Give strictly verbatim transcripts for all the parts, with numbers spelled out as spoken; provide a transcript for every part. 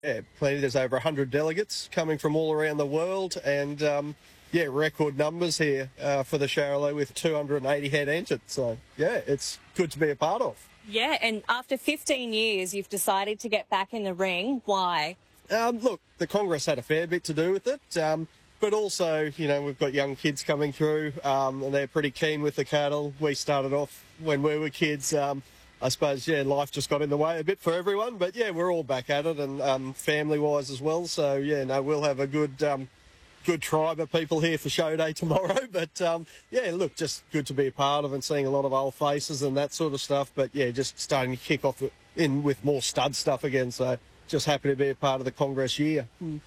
Yeah, plenty. There's over one hundred delegates coming from all around the world, and um, yeah, record numbers here uh, for the Charolais with two hundred eighty head entered. So yeah, it's good to be a part of. Yeah, and after fifteen years, you've decided to get back in the ring. Why? Um, look, the Congress had a fair bit to do with it, um, but also, you know, we've got young kids coming through, um, and they're pretty keen with the cattle. We started off when we were kids. Um, I suppose, yeah, life just got in the way a bit for everyone, but yeah, we're all back at it, and um, family-wise as well. So yeah, no, we'll have a good, um, good tribe of people here for show day tomorrow. But um, yeah, look, just good to be a part of and seeing a lot of old faces and that sort of stuff. But yeah, just starting to kick off in with more stud stuff again. So just happy to be a part of the Congress year.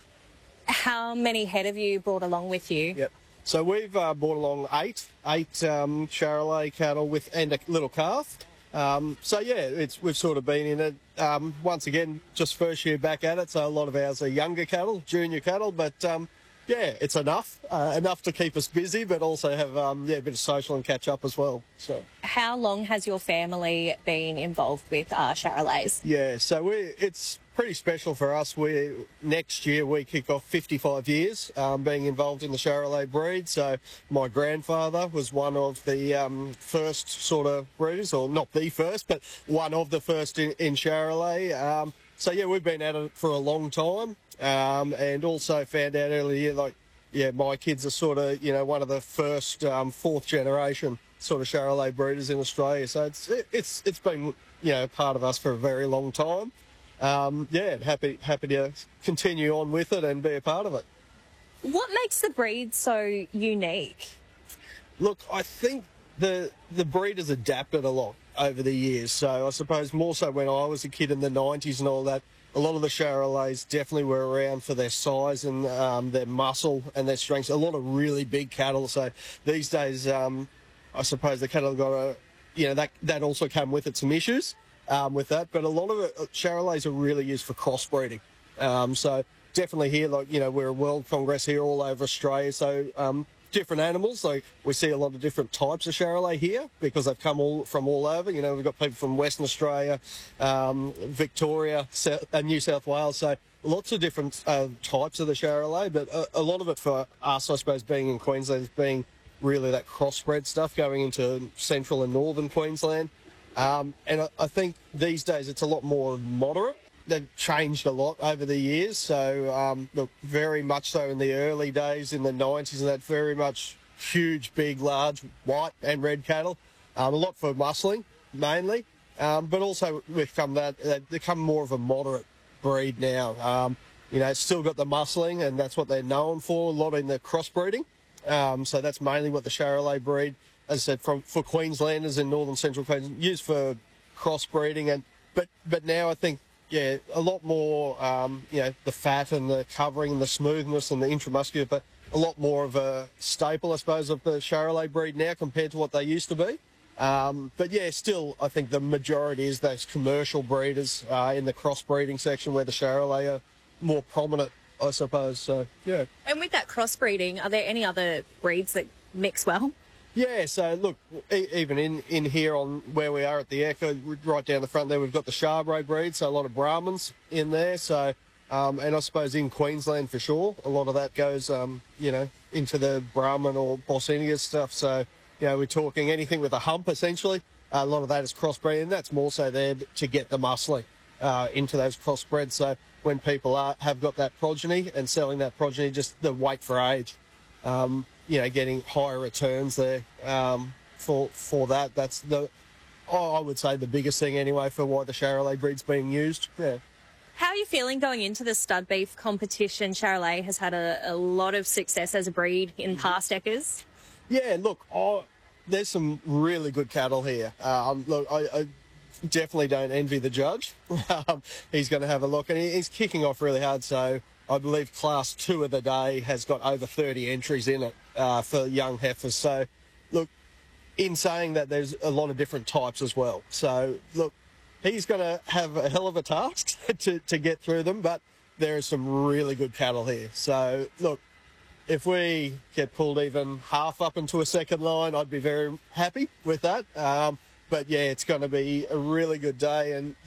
How many head have you brought along with you? Yep. So we've uh, brought along eight, eight um, Charolais cattle with and a little calf. Um, so yeah, it's we've sort of been in it. Um, once again, just first year back at it. So a lot of ours are younger cattle, junior cattle, but um, yeah, it's enough, uh, enough to keep us busy, but also have um, yeah a bit of social and catch up as well. So how long has your family been involved with uh, Charolais? Yeah, so we it's pretty special for us. We next year we kick off fifty-five years um, being involved in the Charolais breed. So my grandfather was one of the um, first sort of breeders, or not the first, but one of the first in, in Charolais. Um, so yeah, we've been at it for a long time, um, and also found out earlier, like yeah, my kids are sort of you know one of the first um, fourth generation sort of Charolais breeders in Australia. So it's it's it's been you know part of us for a very long time. Um, yeah, happy happy to continue on with it and be a part of it. What makes the breed so unique? Look, I think the the breed has adapted a lot over the years. So I suppose more so when I was a kid in the nineties and all that, a lot of the Charolais definitely were around for their size and um, their muscle and their strength. A lot of really big cattle. So these days, um, I suppose the cattle got a, you know, that that also came with it some issues. Um, with that, but a lot of it, Charolais are really used for crossbreeding. Um, so definitely here, like, you know, we're a World Congress here all over Australia. So um, different animals, like we see a lot of different types of Charolais here because they've come all from all over. You know, we've got people from Western Australia, um, Victoria, South, uh, New South Wales. So lots of different uh, types of the Charolais, but a, a lot of it for us, I suppose, being in Queensland, is being really that crossbred stuff going into central and northern Queensland. Um, and I, I think these days it's a lot more moderate. They've changed a lot over the years. So, um, look, very much so in the early days in the nineties, and that very much huge, big, large white and red cattle. Um, a lot for muscling, mainly. Um, but also we've come that, they've become more of a moderate breed now. Um, you know, it's still got the muscling, and that's what they're known for, a lot in the crossbreeding. Um, so that's mainly what the Charolais breed, as I said, from for Queenslanders in northern central Queensland, used for crossbreeding, and but but now I think yeah a lot more um, you know the fat and the covering and the smoothness and the intramuscular, but a lot more of a staple, I suppose, of the Charolais breed now compared to what they used to be. Um, but yeah, still I think the majority is those commercial breeders uh, in the crossbreeding section where the Charolais are more prominent, I suppose. So yeah. And with that crossbreeding, are there any other breeds that mix well? Yeah, so look, e- even in, in here on where we are at the Echo, right down the front there, we've got the Charbray breed, so a lot of Brahmins in there. So, um, and I suppose in Queensland for sure, a lot of that goes, um, you know, into the Brahman or Bosinian stuff. So, you know, we're talking anything with a hump essentially. Uh, a lot of that is crossbreed, and that's more so there to get the muscling uh, into those crossbreds. So when people are, have got that progeny and selling that progeny, just the weight for age. Um, you know, getting higher returns there um, for for that. That's the, oh, I would say the biggest thing anyway for why the Charolais breed's being used. Yeah. How are you feeling going into the stud beef competition? Charolais has had a, a lot of success as a breed in past Eckers. Yeah, look, I, there's some really good cattle here. Um, look, I, I definitely don't envy the judge. um, he's going to have a look, and he, he's kicking off really hard, so I believe class two of the day has got over thirty entries in it uh, for young heifers. So, look, in saying that, there's a lot of different types as well. So, look, he's going to have a hell of a task to, to get through them, but there are some really good cattle here. So, look, if we get pulled even half up into a second line, I'd be very happy with that. Um, but, yeah, it's going to be a really good day. And, look,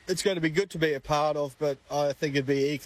it's going to be good to be a part of, but I think it'd be equally